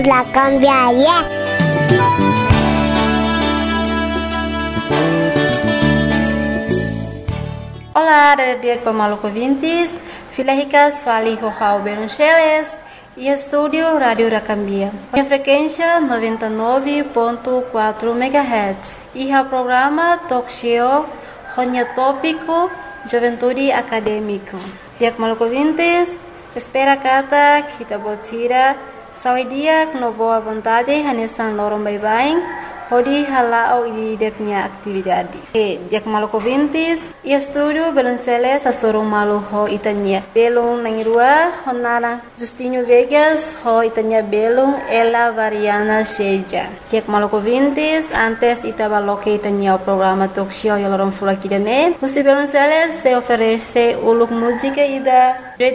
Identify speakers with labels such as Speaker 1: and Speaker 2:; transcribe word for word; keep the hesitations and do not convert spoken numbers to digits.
Speaker 1: La cambiaria.
Speaker 2: Olá, dia Pamaluco ouvintes, Filahicas Fali Rohau Beruncheles e estúdio Rádio Racambia. A frequência noventa e nove ponto quatro megahertz e o programa Talk Show Ronya Tópico Juventude Acadêmico. Dia Pamaluco ouvintes, espera kata kita botira saudia no boa vontade hanesan lorong bye-bye. Hodi halao di dia punya atividade. E dia Pamaluco ouvintes, e estúdio Belunceles a sorong malu ho itanya. Belung nangirua honara Justinho Vegas ho itanya belung ela variana seja. Dia Pamaluco ouvintes, antes ita baloque itanya o programa talk show ya lorong fula kidane. Musi Belunceles se oferece uluk música ida